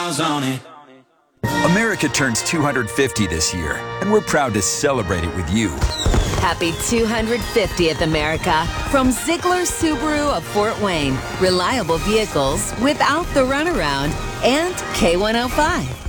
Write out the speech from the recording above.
miles on it. America turns 250 this year, and we're proud to celebrate it with you. Happy 250th, America, from Ziegler Subaru of Fort Wayne. Reliable vehicles without the runaround, and K105.